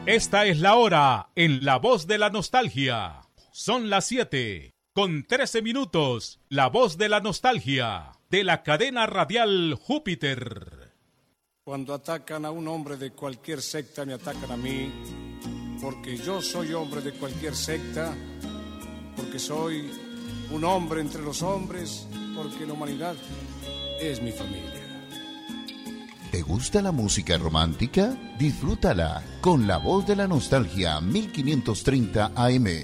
Esta es la hora en La Voz de la Nostalgia. Son las 7:13. La Voz de la Nostalgia, de la cadena radial Júpiter. Cuando atacan a un hombre de cualquier secta, me atacan a mí, porque yo soy hombre de cualquier secta, porque soy un hombre entre los hombres, porque la humanidad es mi familia. ¿Te gusta la música romántica? Disfrútala con La Voz de la Nostalgia 1530 AM.